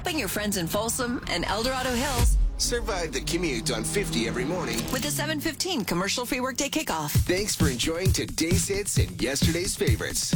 helping your friends in Folsom and El Dorado Hills Survive the commute on 50 every morning. with the 7:15 commercial-free workday kickoff. Thanks for enjoying today's hits and yesterday's favorites.